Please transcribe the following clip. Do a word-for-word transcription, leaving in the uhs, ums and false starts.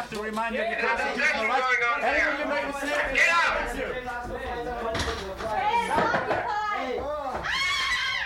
have to remind you of your There's constitutional objection rights. going on